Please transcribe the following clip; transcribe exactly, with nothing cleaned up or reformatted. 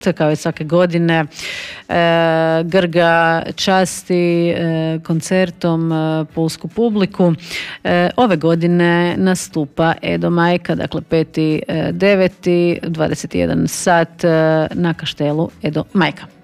kao i svake godine, Grga časti koncertom pulsku publiku. Ove godine nastupa Edo Majka, dakle peti deveti, dvadeset jedan sat na kaštelu Edo Majka.